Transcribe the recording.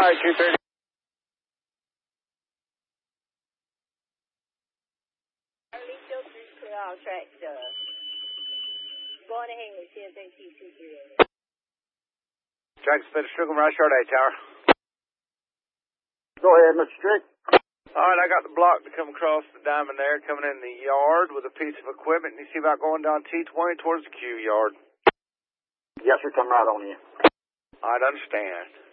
right, 230. Track going ahead, CSA-230. Track split Strickland, Rush Yard 8 Tower. Go ahead, Mr. Strick. All right, I got the block to come across the diamond there, coming in the yard with a piece of equipment. You see about going down T20 towards the Q yard. Yes, sir, come right on in. All right, understand.